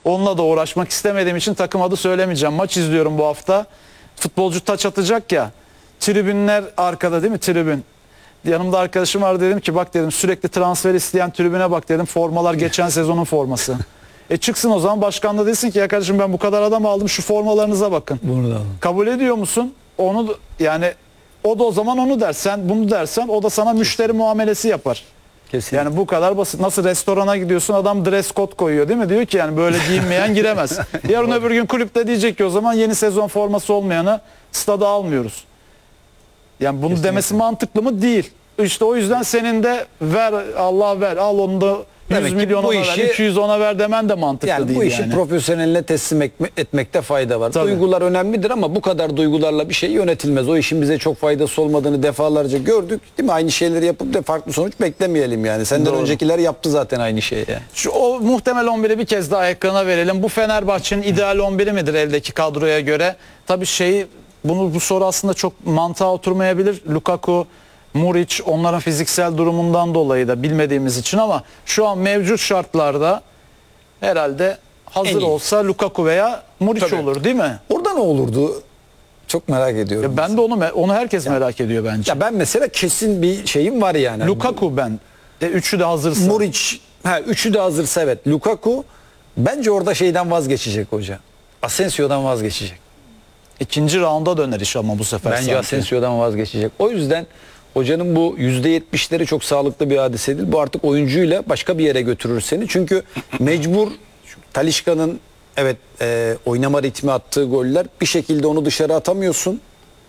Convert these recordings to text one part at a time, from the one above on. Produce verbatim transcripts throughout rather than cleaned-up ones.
Onunla da uğraşmak istemediğim için takım adı söylemeyeceğim. Maç izliyorum bu hafta. Futbolcu taç atacak ya. Tribünler arkada değil mi? Tribün. Yanımda arkadaşım var, dedim ki bak dedim, sürekli transfer isteyen tribüne bak dedim. Formalar geçen sezonun forması. E çıksın o zaman başkan da desin ki ya kardeşim ben bu kadar adam aldım, şu formalarınıza bakın. Bunu da alın. Kabul ediyor musun? Onu yani o da o zaman onu dersen, bunu dersen o da sana müşteri muamelesi yapar. Kesinlikle. Yani bu kadar basit. Nasıl restorana gidiyorsun, adam dress code koyuyor değil mi? Diyor ki yani böyle giyinmeyen giremez. Yarın öbür gün kulüpte diyecek ki o zaman yeni sezon forması olmayanı stada almıyoruz. Yani bunu Kesinlikle. demesi mantıklı mı? Değil. İşte o yüzden senin de ver, Allah ver, al onu da yüz milyon ona işi, ver, iki yüz ona ver demen de mantıklı yani değil. bu işi yani. profesyoneline teslim etme, etmekte fayda var. Tabii. Duygular önemlidir ama bu kadar duygularla bir şey yönetilmez. O işin bize çok faydası olmadığını defalarca gördük. Değil mi? Aynı şeyleri yapıp da farklı sonuç beklemeyelim yani. Senden Doğru. öncekiler yaptı zaten aynı şeyi. Yani. Şu, o muhtemel on biri bir kez daha ekrana verelim. Bu Fenerbahçe'nin ideal on biri midir eldeki kadroya göre? Tabii şey, bunu bu soru aslında çok mantığa oturmayabilir. Lukaku, Muric, onların fiziksel durumundan dolayı da bilmediğimiz için, ama şu an mevcut şartlarda herhalde hazır olsa Lukaku veya Muric Tabii. olur değil mi? Orada ne olurdu? Çok merak ediyorum. Ya ben de onu onu herkes merak ediyor bence. Ya ben mesela kesin bir şeyim var yani. Lukaku ben. E, üçü de hazırsa. Muric, ha üçü de hazırsa evet. Lukaku bence orada şeyden vazgeçecek hoca. Asensio'dan vazgeçecek. İkinci raunda döner iş ama bu sefer. Bence sanki. Asensio'dan vazgeçecek. O yüzden hocanın bu yüzde yetmişleri çok sağlıklı bir hadise değil. Bu artık oyuncuyla başka bir yere götürür seni. Çünkü mecbur Talisca'nın evet e, oynama ritmi attığı goller, bir şekilde onu dışarı atamıyorsun.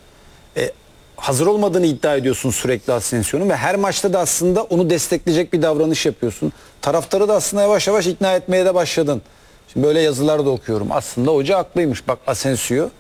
E, hazır olmadığını iddia ediyorsun sürekli Asensio'nun ve her maçta da aslında onu destekleyecek bir davranış yapıyorsun. Taraftarı da aslında yavaş yavaş ikna etmeye de başladın. Şimdi böyle yazılar da okuyorum. Aslında hoca haklıymış. Bak Asensio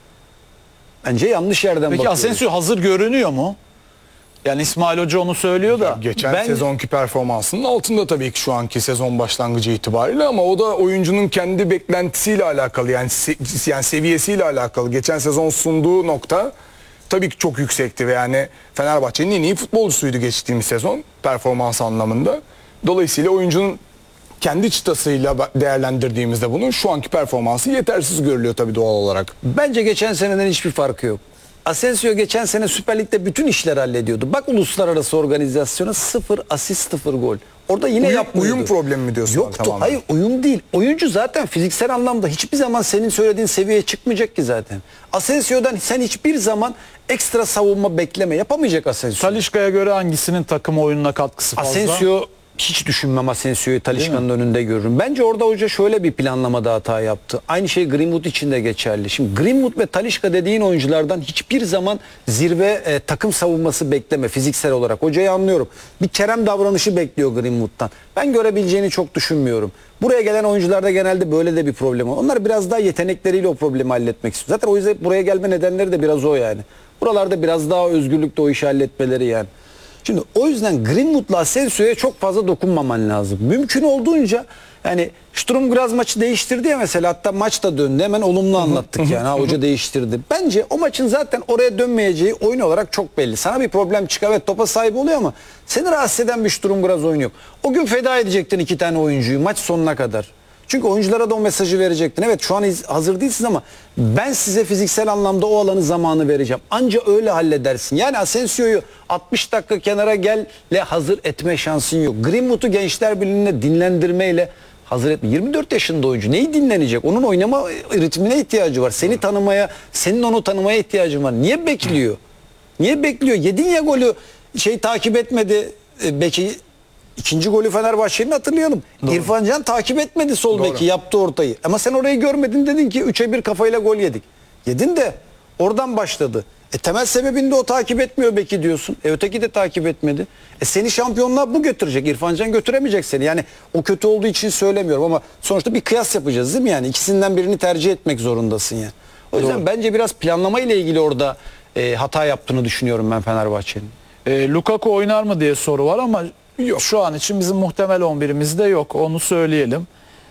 bence yanlış yerden Peki bakıyor. Asensio hazır görünüyor mu? Yani İsmail Hoca onu söylüyor da. Geçen Ben- sezonki performansının altında tabii ki şu anki sezon başlangıcı itibariyle, ama o da oyuncunun kendi beklentisiyle alakalı, yani se- yani seviyesiyle alakalı. Geçen sezon sunduğu nokta tabii ki çok yüksekti ve yani Fenerbahçe'nin en iyi futbolcusuydu geçtiğimiz sezon performans anlamında. Dolayısıyla oyuncunun kendi çıtasıyla değerlendirdiğimizde bunun şu anki performansı yetersiz görülüyor tabii doğal olarak. Bence geçen seneden hiçbir farkı yok. Asensio geçen sene Süper Lig'de bütün işleri hallediyordu. Bak uluslararası organizasyona sıfır asist sıfır gol. Orada yine Uyum- yapmıyordu. uyum problemi mi diyorsun Yoktu. tamamen? Hayır, uyum değil. Oyuncu zaten fiziksel anlamda hiçbir zaman senin söylediğin seviyeye çıkmayacak ki zaten. Asensio'dan sen hiçbir zaman ekstra savunma bekleme. Yapamayacak Asensio. Talisca'ya göre hangisinin takım oyununa katkısı fazla? Asensio, hiç düşünmem Asensio'yu Talisca'nın önünde görürüm. Bence orada hoca şöyle bir planlamada hata yaptı. Aynı şey Greenwood için de geçerli. Şimdi Greenwood ve Talisca dediğin oyunculardan hiçbir zaman zirve e, takım savunması bekleme fiziksel olarak. Hocayı anlıyorum. Bir Kerem davranışı bekliyor Greenwood'dan. Ben görebileceğini çok düşünmüyorum. Buraya gelen oyuncularda genelde böyle de bir problem var. Onlar biraz daha yetenekleriyle o problemi halletmek istiyor. Zaten o yüzden buraya gelme nedenleri de biraz o yani. Buralarda biraz daha özgürlükle o işi halletmeleri yani. Şimdi o yüzden Greenwood'la Asensio'ya çok fazla dokunmaman lazım. Mümkün olduğunca yani Sturm Graz maçı değiştirdi ya mesela, hatta maç da döndü, hemen olumlu anlattık yani ha, hoca değiştirdi. Bence o maçın zaten oraya dönmeyeceği oyun olarak çok belli. Sana bir problem çıkar, evet topa sahip oluyor ama seni rahatsız eden bir Sturm Graz oyunu yok. O gün feda edecektin iki tane oyuncuyu maç sonuna kadar. Çünkü oyunculara da o mesajı verecektin. Evet şu an hazır değilsiniz ama ben size fiziksel anlamda o alanı zamanı vereceğim. Anca öyle halledersin. Yani Asensio'yu altmış dakika kenara gelle hazır etme şansın yok. Greenwood'u Gençler Birliği'ne dinlendirmeyle hazır etme. yirmi dört yaşında oyuncu. Neyi dinlenecek? Onun oynama ritmine ihtiyacı var. Seni tanımaya, senin onu tanımaya ihtiyacın var. Niye bekliyor? Niye bekliyor? Yedin ya golü, şey takip etmedi. Beki İkinci golü Fenerbahçe'nin hatırlayalım. Doğru. İrfan Can takip etmedi sol Doğru. beki, yaptı ortayı. Ama sen orayı görmedin, dedin ki üçe bir kafayla gol yedik. Yedin de oradan başladı. E temel sebebinde o takip etmiyor beki diyorsun. E öteki de takip etmedi. E seni şampiyonluğa bu götürecek. İrfan Can götüremeyecek seni. Yani o kötü olduğu için söylemiyorum ama sonuçta bir kıyas yapacağız değil mi yani? İkisinden birini tercih etmek zorundasın yani. O yüzden Doğru. bence biraz planlama ile ilgili orada e, hata yaptığını düşünüyorum ben Fenerbahçe'nin. E, Lukaku oynar mı diye soru var ama yok. Şu an için bizim muhtemel on birimizde yok. Onu söyleyelim.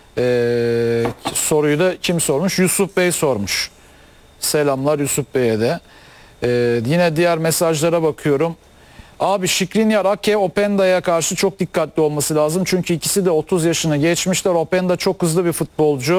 E, soruyu da kim sormuş? Yusuf Bey sormuş. Selamlar Yusuf Bey'e de. E, yine diğer mesajlara bakıyorum. Abi Skriniar, Ake, Openda'ya karşı çok dikkatli olması lazım. Çünkü ikisi de otuz yaşını geçmişler. Openda çok hızlı bir futbolcu.